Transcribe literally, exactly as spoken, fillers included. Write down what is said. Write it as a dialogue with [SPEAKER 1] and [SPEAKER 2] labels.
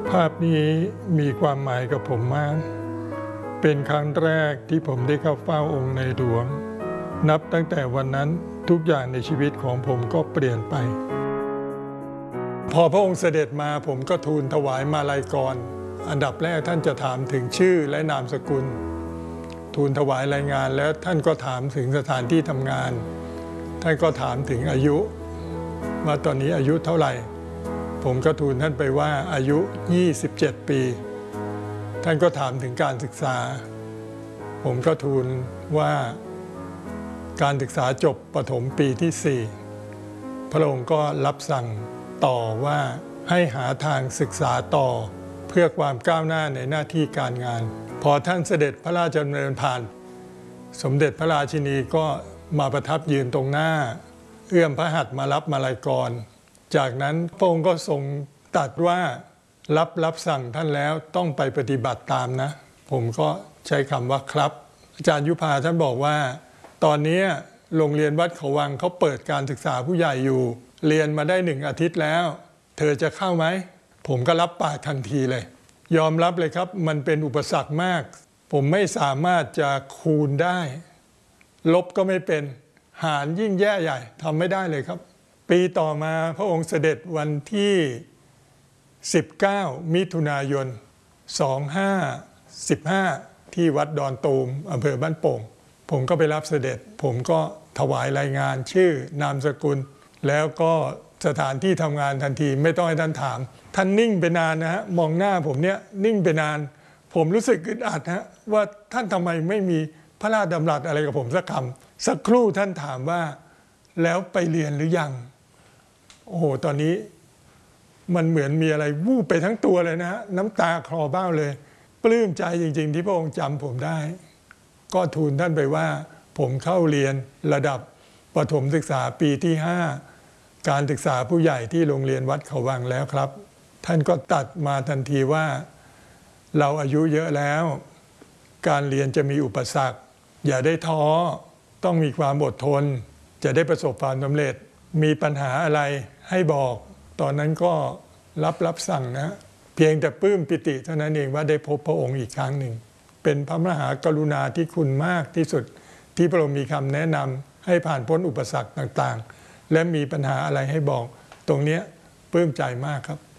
[SPEAKER 1] ภาพนี้มีความหมายกับผมมากเป็นครั้งแรกที่ผมได้เข้าเฝ้าองค์ในหลวงนับตั้งแต่วันนั้นทุกอย่างในชีวิตของผมก็เปลี่ยนไปพอพระองค์เสด็จมาผมก็ทูลถวายมาลัยกรอันดับแรกท่านจะถามถึงชื่อและนามสกุลทูลถวายรายงานแล้วท่านก็ถามถึงสถานที่ทำงานท่านก็ถามถึงอายุว่าตอนนี้อายุเท่าไหร่ผมก็ทูลท่านไปว่าอายุยี่สิบเจ็ดปีท่านก็ถามถึงการศึกษาผมก็ทูลว่าการศึกษาจบประถมปีที่สี่พระองค์ก็รับสั่งต่อว่าให้หาทางศึกษาต่อเพื่อความก้าวหน้าในหน้าที่การงานพอท่านเสด็จพระราชดำเนินผ่านสมเด็จพระราชินีก็มาประทับยืนตรงหน้าเอื้อมพระหัตถ์มารับมาลัยกรจากนั้นพระองค์ก็ทรงตรัสว่ารับรับสั่งท่านแล้วต้องไปปฏิบัติตามนะผมก็ใช้คำว่าครับอาจารย์ยุพาท่านบอกว่าตอนนี้โรงเรียนวัดเขาวังเขาเปิดการศึกษาผู้ใหญ่อยู่เรียนมาได้หนึ่งอาทิตย์แล้วเธอจะเข้าไหมผมก็รับปากทันทีเลยยอมรับเลยครับมันเป็นอุปสรรคมากผมไม่สามารถจะคูณได้ลบก็ไม่เป็นหารยิ่งแย่ใหญ่ทำไม่ได้เลยครับปีต่อมาพระองค์เสด็จวันที่สิบเก้ามิถุนายนสองพันห้าร้อยสิบห้าที่วัดดอนตูมอำเภอบ้านโป่งผมก็ไปรับเสด็จผมก็ถวายรายงานชื่อนามสกุลแล้วก็สถานที่ทำงานทันทีไม่ต้องให้ท่านถามท่านนิ่งไปนานนะฮะมองหน้าผมเนี่ยนิ่งไปนานผมรู้สึกอึดอัดฮะว่าท่านทำไมไม่มีพระราชดำรัสอะไรกับผมสักคำสักครู่ท่านถามว่าแล้วไปเรียนหรือยังโอ้โหตอนนี้มันเหมือนมีอะไรวูบไปทั้งตัวเลยนะฮะน้ำตาคลอเบ้าเลยปลื้มใจจริงๆที่พระองค์จำผมได้ก็ทูลท่านไปว่าผมเข้าเรียนระดับประถมศึกษาปีที่ห้าการศึกษาผู้ใหญ่ที่โรงเรียนวัดเขาวังแล้วครับท่านก็ตัดมาทันทีว่าเราอายุเยอะแล้วการเรียนจะมีอุปสรรคอย่าได้ท้อต้องมีความอดทนจะได้ประสบความสำเร็จมีปัญหาอะไรให้บอกตอนนั้นก็รับรับสั่งนะเพียงแต่ปลื้มปิติเท่านั้นเองว่าได้พบพระองค์อีกครั้งหนึ่งเป็นพระมหากรุณาธิคุณมากที่สุดที่พระองค์มีคำแนะนำให้ผ่านพ้นอุปสรรคต่างๆและมีปัญหาอะไรให้บอกตรงนี้ปลื้มใจมากครับ